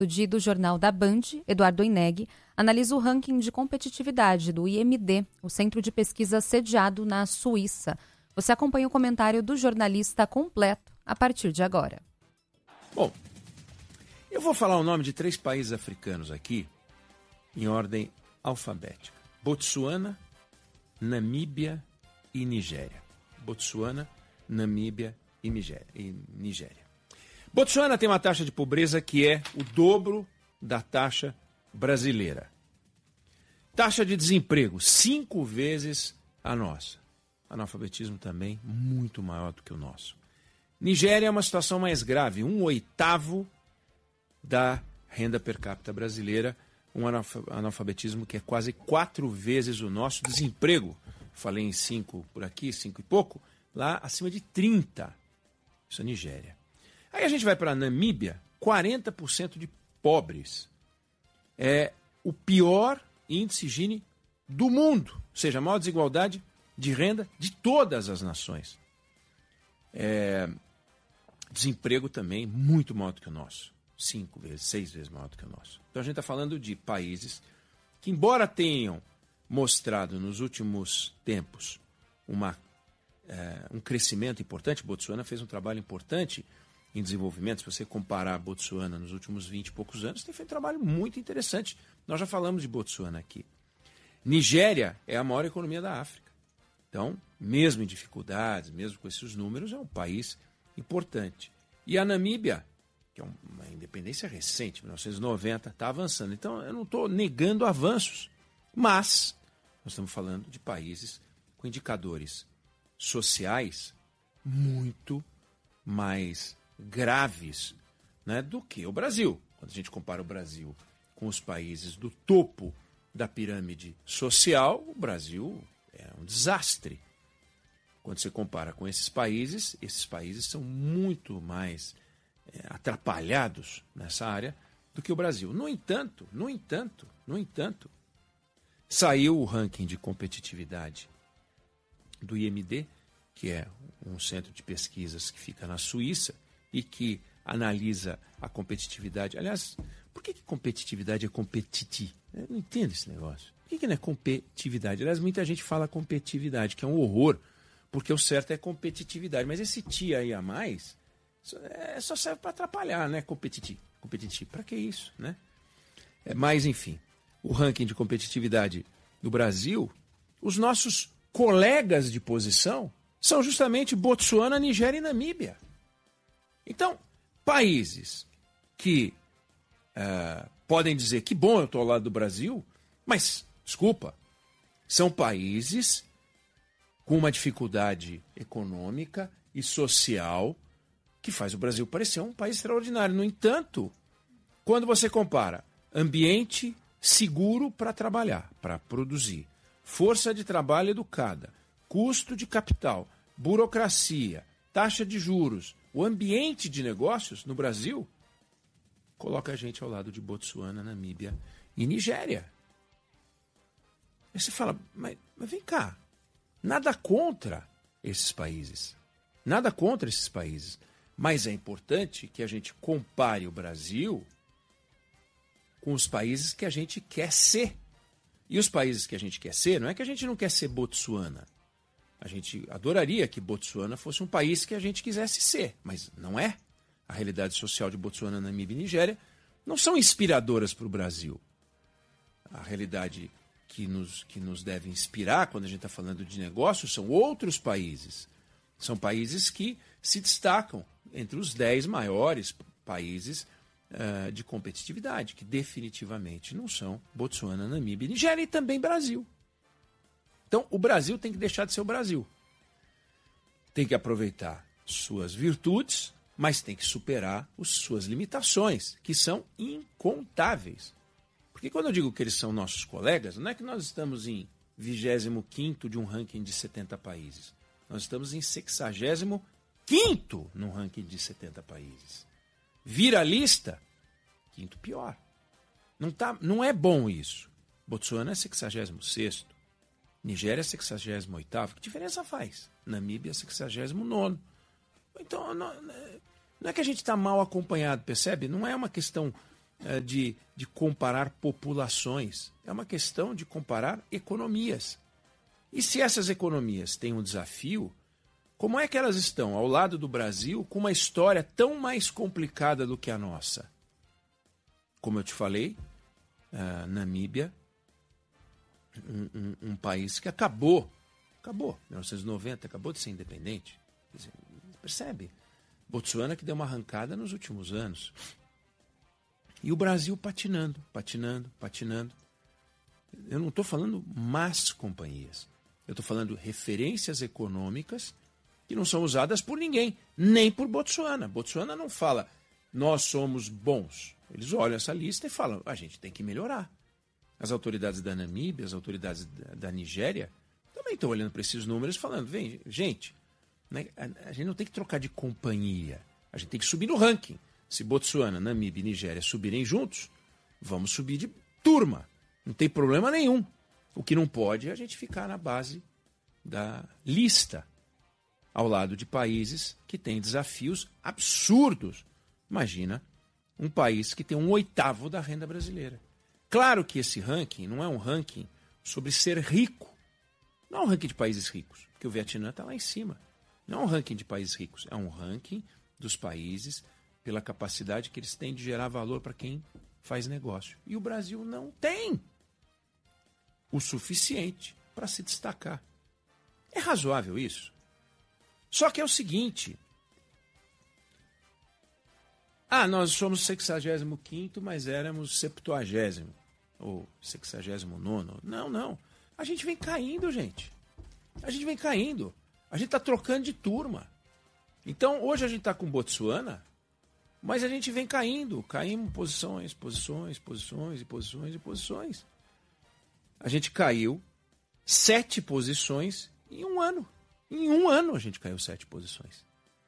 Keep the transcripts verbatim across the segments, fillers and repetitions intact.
O dia do jornal da Band, Eduardo Oineg, analisa o ranking de competitividade do I M D, o centro de pesquisa sediado na Suíça. Você acompanha o comentário do jornalista completo a partir de agora. Bom, eu vou falar o nome de três países africanos aqui, em ordem alfabética. Botsuana, Namíbia e Nigéria. Botsuana, Namíbia e Nigéria. E Nigéria. Botsuana tem uma taxa de pobreza que é o dobro da taxa brasileira. Taxa de desemprego, cinco vezes a nossa. Analfabetismo também muito maior do que o nosso. Nigéria é uma situação mais grave, um oitavo da renda per capita brasileira, um analfabetismo que é quase quatro vezes o nosso. Desemprego, falei em cinco por aqui, cinco e pouco, lá acima de trinta. Isso é Nigéria. Aí a gente vai para a Namíbia, quarenta por cento de pobres. É o pior índice Gini do mundo, ou seja, a maior desigualdade de renda de todas as nações. É, desemprego também muito maior do que o nosso. Cinco vezes, seis vezes maior do que o nosso. Então a gente está falando de países que, embora tenham mostrado nos últimos tempos uma, é, um crescimento importante, Botsuana fez um trabalho importante em desenvolvimento. Se você comparar a Botsuana nos últimos vinte e poucos anos, tem feito um trabalho muito interessante. Nós já falamos de Botsuana aqui. Nigéria é a maior economia da África. Então, mesmo em dificuldades, mesmo com esses números, é um país importante. E a Namíbia, que é uma independência recente, mil novecentos e noventa, está avançando. Então, eu não estou negando avanços, mas nós estamos falando de países com indicadores sociais muito mais graves, né, do que o Brasil. Quando a gente compara o Brasil com os países do topo da pirâmide social, o Brasil é um desastre. Quando você compara com esses países, esses países são muito mais é, atrapalhados nessa área do que o Brasil. No entanto, no entanto, no entanto, saiu o ranking de competitividade do I M D, que é um centro de pesquisas que fica na Suíça e que analisa a competitividade. Aliás, por que, que competitividade é competiti? Eu não entendo esse negócio. Por que, que não é competitividade? Aliás, muita gente fala competitividade, que é um horror, porque o certo é competitividade. Mas esse ti aí a mais é, só serve para atrapalhar, né? Competiti. Competiti. Para que isso, né? É, mas, enfim, o ranking de competitividade do Brasil, os nossos colegas de posição são justamente Botsuana, Nigéria e Namíbia. Então, países que uh, podem dizer que bom eu estou ao lado do Brasil, mas, desculpa, são países com uma dificuldade econômica e social que faz o Brasil parecer um país extraordinário. No entanto, quando você compara ambiente seguro para trabalhar, para produzir, força de trabalho educada, custo de capital, burocracia, taxa de juros, o ambiente de negócios no Brasil, coloca a gente ao lado de Botsuana, Namíbia e Nigéria. Aí você fala, mas, mas vem cá, nada contra esses países, nada contra esses países, mas é importante que a gente compare o Brasil com os países que a gente quer ser. E os países que a gente quer ser, não é que a gente não quer ser Botsuana. A gente adoraria que Botsuana fosse um país que a gente quisesse ser, mas não é. A realidade social de Botsuana, Namíbia e Nigéria não são inspiradoras para o Brasil. A realidade que nos, que nos deve inspirar quando a gente está falando de negócios são outros países. São países que se destacam entre os dez maiores países uh, de competitividade, que definitivamente não são Botsuana, Namíbia e Nigéria e também Brasil. Então, o Brasil tem que deixar de ser o Brasil. Tem que aproveitar suas virtudes, mas tem que superar as suas limitações, que são incontáveis. Porque quando eu digo que eles são nossos colegas, não é que nós estamos em vigésimo quinto de um ranking de setenta países. Nós estamos em sexagésimo quinto num ranking de setenta países. Vira a lista, quinto pior. Não, tá, não é bom isso. Botsuana é sexagésimo sexto. Nigéria é sexagésimo oitavo. Que diferença faz? Namíbia é sexagésimo nono. Então, não, não é que a gente está mal acompanhado, percebe? Não é uma questão uh, de, de comparar populações, é uma questão de comparar economias. E se essas economias têm um desafio, como é que elas estão ao lado do Brasil com uma história tão mais complicada do que a nossa? Como eu te falei, uh, Namíbia, um, um, um país que acabou, acabou, mil novecentos e noventa, acabou de ser independente. Quer dizer, percebe? Botsuana que deu uma arrancada nos últimos anos. E o Brasil patinando, patinando, patinando. Eu não estou falando más companhias. Eu estou falando referências econômicas que não são usadas por ninguém, nem por Botsuana. Botsuana não fala, nós somos bons. Eles olham essa lista e falam, a gente tem que melhorar. As autoridades da Namíbia, as autoridades da, da Nigéria, também estão olhando para esses números e falando, vem, gente, né, a, a gente não tem que trocar de companhia, a gente tem que subir no ranking. Se Botsuana, Namíbia e Nigéria subirem juntos, vamos subir de turma. Não tem problema nenhum. O que não pode é a gente ficar na base da lista, ao lado de países que têm desafios absurdos. Imagina um país que tem um oitavo da renda brasileira. Claro que esse ranking não é um ranking sobre ser rico. Não é um ranking de países ricos, porque o Vietnã está lá em cima. Não é um ranking de países ricos, é um ranking dos países pela capacidade que eles têm de gerar valor para quem faz negócio. E o Brasil não tem o suficiente para se destacar. É razoável isso? Só que é o seguinte... Ah, nós somos sexagésimo quinto, mas éramos septuagésimo. Ou sexagésimo nono. Não, não. A gente vem caindo, gente. A gente vem caindo. A gente está trocando de turma. Então, hoje a gente está com Botsuana, mas a gente vem caindo. Caímos posições, posições, posições e posições e posições. A gente caiu sete posições em um ano. Em um ano a gente caiu sete posições.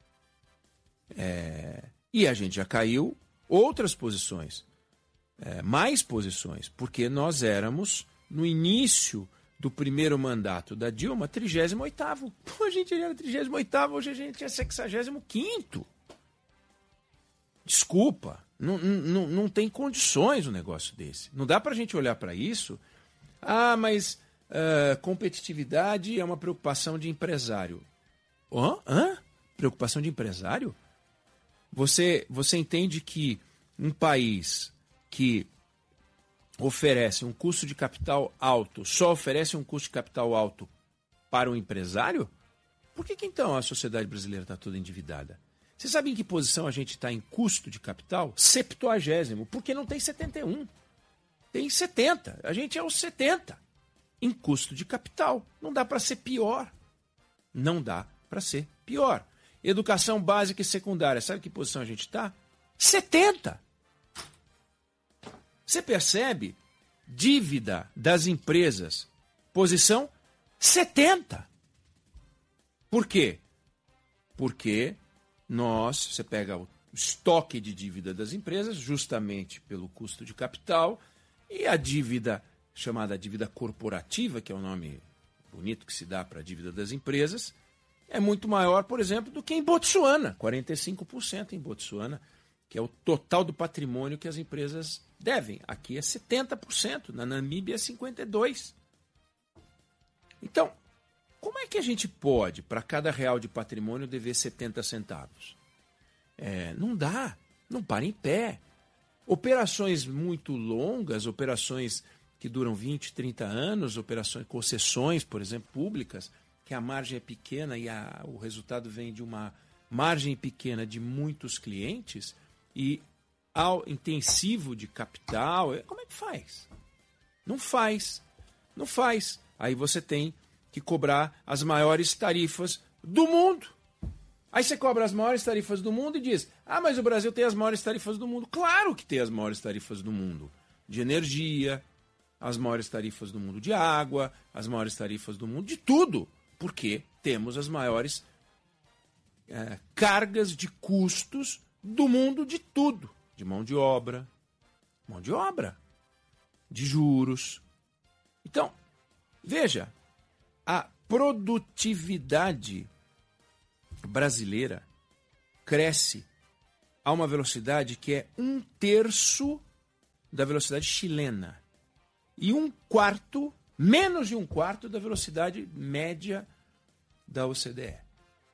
É... E a gente já caiu outras posições, é, mais posições, porque nós éramos, no início do primeiro mandato da Dilma, trigésimo oitavo. Pô, a gente era trigésimo oitavo, hoje a gente é sexagésimo quinto. Desculpa, não, não, não tem condições um negócio desse. Não dá pra gente olhar para isso. Ah, mas uh, competitividade é uma preocupação de empresário. Hã? Hã? Preocupação de empresário? Você, você entende que um país que oferece um custo de capital alto, só oferece um custo de capital alto para o empresário? Por que, que então a sociedade brasileira está toda endividada? Você sabe em que posição a gente está em custo de capital? Septuagésimo, porque não tem setenta e um. Tem setenta. A gente é os setenta em custo de capital. Não dá para ser pior. Não dá para ser pior. Educação básica e secundária. Sabe que posição a gente está? setenta. Você percebe? Dívida das empresas. Posição setenta. Por quê? Porque nós, você pega o estoque de dívida das empresas, justamente pelo custo de capital, e a dívida chamada dívida corporativa, que é o nome bonito que se dá para a dívida das empresas, é muito maior, por exemplo, do que em Botsuana, quarenta e cinco por cento em Botsuana, que é o total do patrimônio que as empresas devem. Aqui é setenta por cento, na Namíbia é cinquenta e dois por cento. Então, como é que a gente pode, para cada real de patrimônio, dever setenta centavos? É, não dá, não para em pé. Operações muito longas, operações que duram vinte, trinta anos, operações, concessões, por exemplo, públicas, que a margem é pequena e a, o resultado vem de uma margem pequena de muitos clientes e ao intensivo de capital, como é que faz? Não faz, não faz. Aí você tem que cobrar as maiores tarifas do mundo. Aí você cobra as maiores tarifas do mundo e diz, ah, mas o Brasil tem as maiores tarifas do mundo. Claro que tem as maiores tarifas do mundo. De energia, as maiores tarifas do mundo de água, as maiores tarifas do mundo de tudo. Porque temos as maiores é, cargas de custos do mundo de tudo. De mão de obra, mão de obra, de juros. Então, veja, a produtividade brasileira cresce a uma velocidade que é um terço da velocidade chilena. E um quarto, menos de um quarto da velocidade média da O C D E.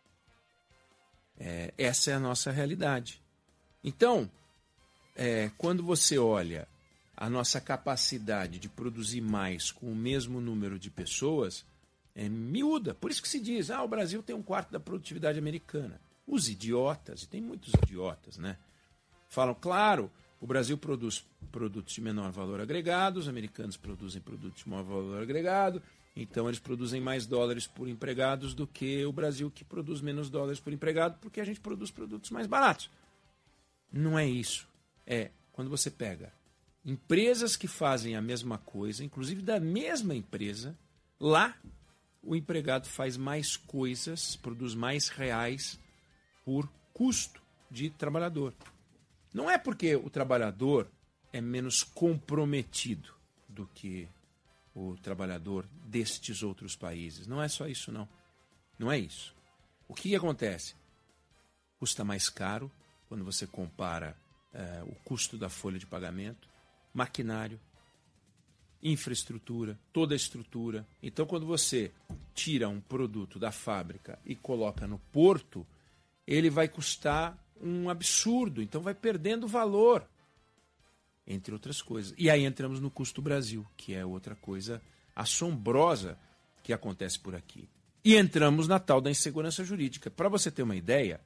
É, essa é a nossa realidade. Então, é, quando você olha a nossa capacidade de produzir mais com o mesmo número de pessoas, é miúda. Por isso que se diz, ah, o Brasil tem um quarto da produtividade americana. Os idiotas, e tem muitos idiotas, né? Falam, claro, o Brasil produz produtos de menor valor agregado, os americanos produzem produtos de maior valor agregado, então eles produzem mais dólares por empregados do que o Brasil, que produz menos dólares por empregado, porque a gente produz produtos mais baratos. Não é isso. É quando você pega empresas que fazem a mesma coisa, inclusive da mesma empresa, lá o empregado faz mais coisas, produz mais reais por custo de trabalhador. Não é porque o trabalhador é menos comprometido do que o trabalhador destes outros países. Não é só isso, não. Não é isso. O que acontece? Custa mais caro quando você compara eh, o custo da folha de pagamento, maquinário, infraestrutura, toda a estrutura. Então, quando você tira um produto da fábrica e coloca no porto, ele vai custar um absurdo, então vai perdendo valor, entre outras coisas. E aí entramos no custo Brasil, que é outra coisa assombrosa que acontece por aqui. E entramos na tal da insegurança jurídica. Para você ter uma ideia,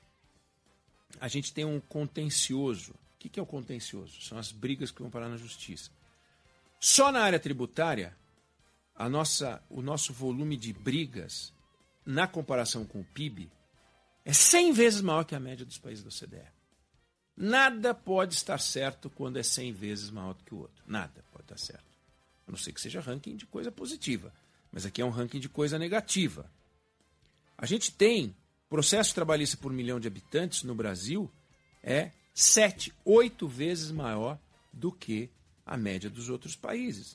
a gente tem um contencioso. O que é o contencioso? São as brigas que vão parar na justiça. Só na área tributária, a nossa, o nosso volume de brigas, na comparação com o P I B, é cem vezes maior que a média dos países da O C D E. Nada pode estar certo quando é cem vezes maior do que o outro. Nada pode estar certo. A não ser que seja ranking de coisa positiva. Mas aqui é um ranking de coisa negativa. A gente tem processo trabalhista por milhão de habitantes no Brasil é sete, oito vezes maior do que a média dos outros países.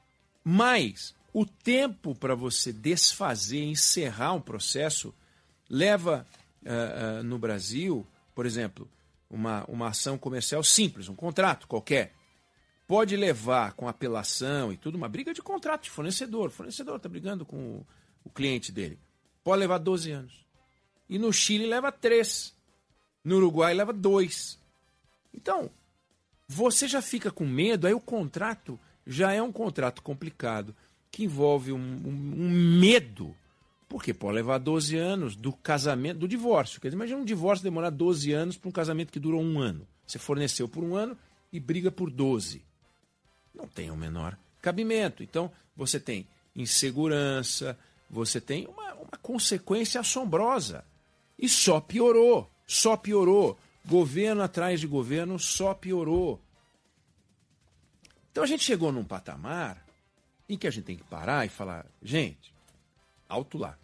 Mas o tempo para você desfazer, encerrar um processo, leva uh, uh, no Brasil, por exemplo, uma, uma ação comercial simples, um contrato qualquer, pode levar com apelação e tudo, uma briga de contrato de fornecedor. O fornecedor está brigando com o, o cliente dele. Pode levar doze anos. E no Chile leva três. No Uruguai leva dois. Então, você já fica com medo, aí o contrato já é um contrato complicado, que envolve um, um, um medo, porque pode levar doze anos do casamento, do divórcio. Quer dizer, imagina um divórcio demorar doze anos para um casamento que durou um ano. Você forneceu por um ano e briga por doze. Não tem o menor cabimento. Então, você tem insegurança, você tem uma, uma consequência assombrosa. E só piorou, só piorou. Governo atrás de governo só piorou. Então a gente chegou num patamar em que a gente tem que parar e falar, gente, alto lá.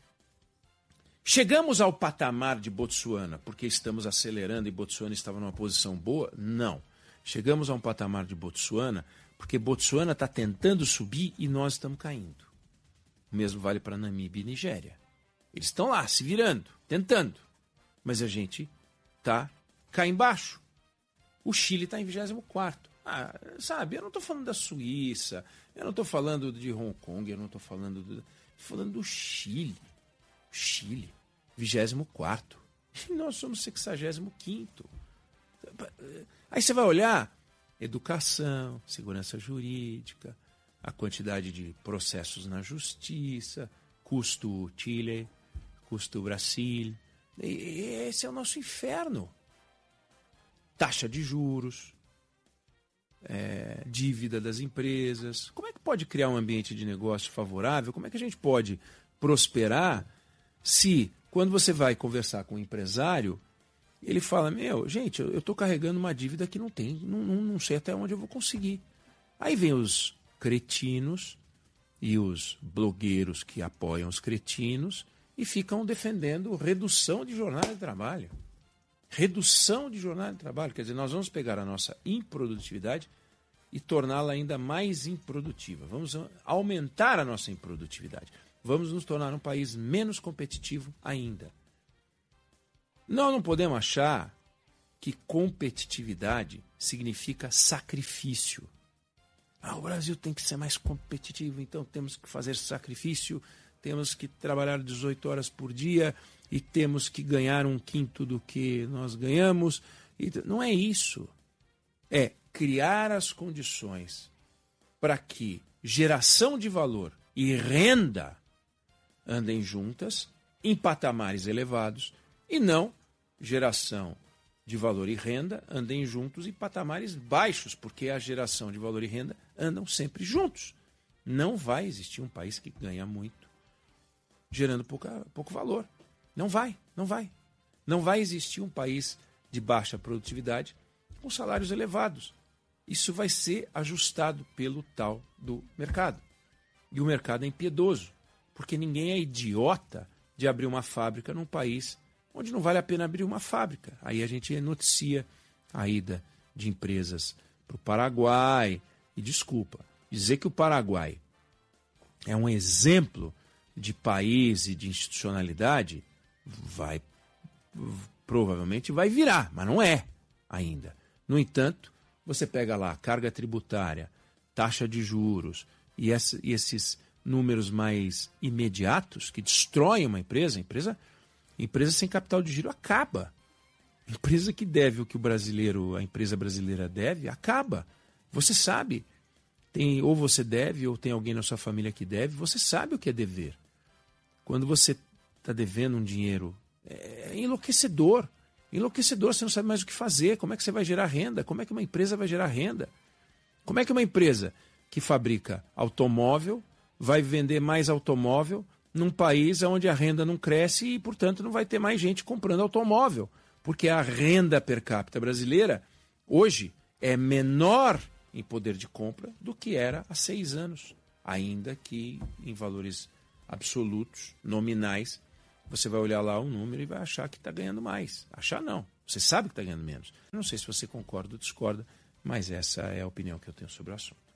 Chegamos ao patamar de Botsuana porque estamos acelerando e Botsuana estava numa posição boa? Não. Chegamos a um patamar de Botsuana porque Botsuana está tentando subir e nós estamos caindo. O mesmo vale para Namíbia e Nigéria. Eles estão lá, se virando, tentando. Mas a gente está cá embaixo. O Chile está em vigésimo quarto. Ah, sabe, eu não estou falando da Suíça, eu não estou falando de Hong Kong, eu não estou falando do... Estou falando do Chile. Chile, vigésimo quarto. E nós somos sexagésimo quinto. Aí você vai olhar educação, segurança jurídica, a quantidade de processos na justiça, custo Chile, custo Brasil. E esse é o nosso inferno. Taxa de juros, é, dívida das empresas. Como é que pode criar um ambiente de negócio favorável? Como é que a gente pode prosperar se, quando você vai conversar com um empresário, ele fala, meu, gente, eu estou carregando uma dívida que não tem, não, não, não sei até onde eu vou conseguir. Aí vem os cretinos e os blogueiros que apoiam os cretinos e ficam defendendo redução de jornada de trabalho. Redução de jornada de trabalho. Quer dizer, nós vamos pegar a nossa improdutividade e torná-la ainda mais improdutiva. Vamos aumentar a nossa improdutividade. Vamos nos tornar um país menos competitivo ainda. Nós não podemos achar que competitividade significa sacrifício. Ah, o Brasil tem que ser mais competitivo, então temos que fazer sacrifício, temos que trabalhar dezoito horas por dia e temos que ganhar um quinto do que nós ganhamos. E não é isso. É criar as condições para que geração de valor e renda andem juntas em patamares elevados e não geração de valor e renda andem juntos em patamares baixos, porque a geração de valor e renda andam sempre juntos. Não vai existir um país que ganha muito gerando pouca, pouco valor. Não vai, não vai. Não vai existir um país de baixa produtividade com salários elevados. Isso vai ser ajustado pelo tal do mercado. E o mercado é impiedoso, porque ninguém é idiota de abrir uma fábrica num país onde não vale a pena abrir uma fábrica. Aí a gente noticia a ida de empresas para o Paraguai. E desculpa, dizer que o Paraguai é um exemplo de país e de institucionalidade, vai provavelmente vai virar, mas não é ainda. No entanto, você pega lá carga tributária, taxa de juros e, essa, e esses números mais imediatos que destroem uma empresa, a empresa, empresa sem capital de giro acaba. Empresa que deve o que o brasileiro, a empresa brasileira deve, acaba. Você sabe, tem, ou você deve, ou tem alguém na sua família que deve, você sabe o que é dever. Quando você está devendo um dinheiro, é enlouquecedor. Enlouquecedor, você não sabe mais o que fazer. Como é que você vai gerar renda? Como é que uma empresa vai gerar renda? Como é que uma empresa que fabrica automóvel vai vender mais automóvel num país onde a renda não cresce e, portanto, não vai ter mais gente comprando automóvel? Porque a renda per capita brasileira, hoje, é menor em poder de compra do que era há seis anos. Ainda que em valores absolutos, nominais, você vai olhar lá um número e vai achar que está ganhando mais. Achar não. Você sabe que está ganhando menos. Não sei se você concorda ou discorda, mas essa é a opinião que eu tenho sobre o assunto.